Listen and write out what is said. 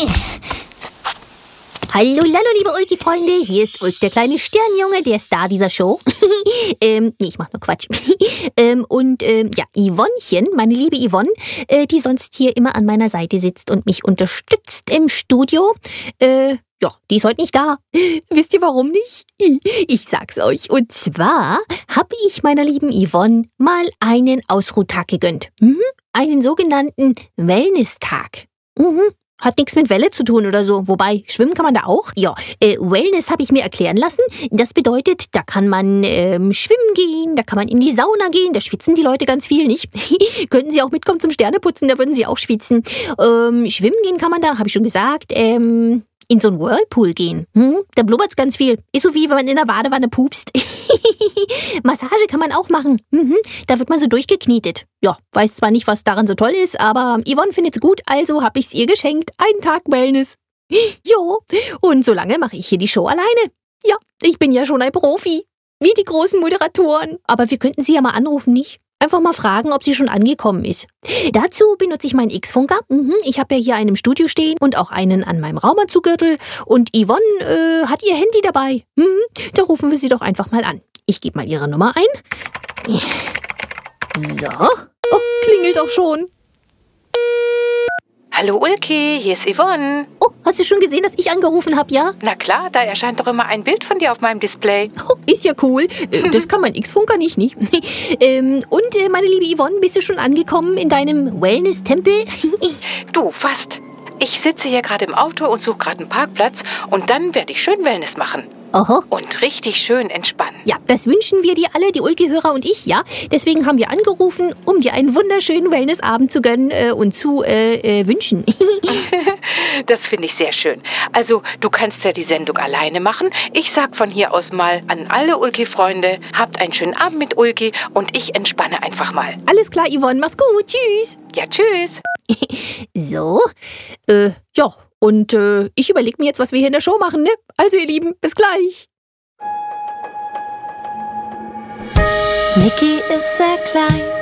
Hallo, liebe Ulki-Freunde, hier ist Ulk, der kleine Sternjunge, der Star dieser Show. Ich mach nur Quatsch. Yvonnechen, meine liebe Yvonne, die sonst hier immer an meiner Seite sitzt und mich unterstützt im Studio, die ist heute nicht da. Wisst ihr warum nicht? Ich sag's euch. Und zwar habe ich meiner lieben Yvonne mal einen Ausruhtag gegönnt. Einen sogenannten Wellness-Tag. Hat nichts mit Welle zu tun oder so. Wobei, schwimmen kann man da auch. Ja, Wellness habe ich mir erklären lassen. Das bedeutet, da kann man schwimmen gehen, da kann man in die Sauna gehen. Da schwitzen die Leute ganz viel, nicht? Könnten sie auch mitkommen zum Sterneputzen, da würden sie auch schwitzen. Schwimmen gehen kann man da, habe ich schon gesagt. In so einen Whirlpool gehen. Da blubbert's ganz viel. Ist so wie, wenn man in der Badewanne pupst. Massage kann man auch machen. Da wird man so durchgeknetet. Ja, weiß zwar nicht, was daran so toll ist, aber Yvonne findet's gut, also hab ich's ihr geschenkt. Einen Tag Wellness. Jo, und so lange mache ich hier die Show alleine. Ja, ich bin ja schon ein Profi. Wie die großen Moderatoren. Aber wir könnten sie ja mal anrufen, nicht? Einfach mal fragen, ob sie schon angekommen ist. Dazu benutze ich meinen X-Funker. Ich habe ja hier einen im Studio stehen und auch einen an meinem Raumanzuggürtel. Und Yvonne hat ihr Handy dabei. Da rufen wir sie doch einfach mal an. Ich gebe mal ihre Nummer ein. So. Oh, klingelt auch schon. Hallo Ulki, hier ist Yvonne. Oh, hast du schon gesehen, dass ich angerufen habe, ja? Na klar, da erscheint doch immer ein Bild von dir auf meinem Display. Oh, ist ja cool. Das kann mein X-Funker nicht? Meine liebe Yvonne, bist du schon angekommen in deinem Wellness-Tempel? Du, fast. Ich sitze hier gerade im Auto und suche gerade einen Parkplatz und dann werde ich schön Wellness machen. Aha. Und richtig schön entspannen. Ja, das wünschen wir dir alle, die Ulki-Hörer und ich, ja. Deswegen haben wir angerufen, um dir einen wunderschönen Wellnessabend zu gönnen und zu wünschen. Das finde ich sehr schön. Also, du kannst ja die Sendung alleine machen. Ich sag von hier aus mal an alle Ulki-Freunde, habt einen schönen Abend mit Ulki und ich entspanne einfach mal. Alles klar, Yvonne, mach's gut, tschüss. Ja, tschüss. So, ich überlege mir jetzt, was wir hier in der Show machen, ne? Also, ihr Lieben, bis gleich. Niki ist sehr klein